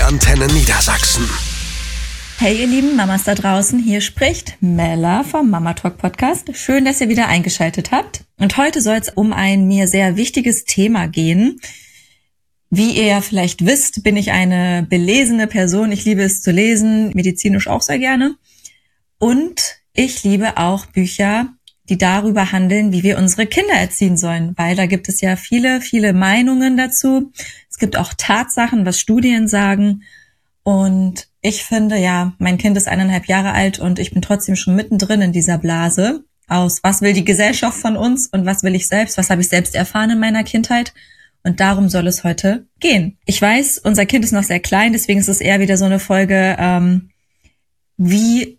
Antenne Niedersachsen. Hey ihr lieben Mamas da draußen, hier spricht Mella vom Mama Talk Podcast. Schön, dass ihr wieder eingeschaltet habt. Und heute soll es um ein mir sehr wichtiges Thema gehen. Wie ihr ja vielleicht wisst, bin ich eine belesene Person. Ich liebe es zu lesen, medizinisch auch sehr gerne. Und ich liebe auch Bücher, die darüber handeln, wie wir unsere Kinder erziehen sollen. Weil da gibt es ja viele, viele Meinungen dazu. Es gibt auch Tatsachen, was Studien sagen. Und ich finde, ja, mein Kind ist 1,5 Jahre alt und ich bin trotzdem schon mittendrin in dieser Blase aus, was will die Gesellschaft von uns und was will ich selbst, was habe ich selbst erfahren in meiner Kindheit. Und darum soll es heute gehen. Ich weiß, unser Kind ist noch sehr klein, deswegen ist es eher wieder so eine Folge, wie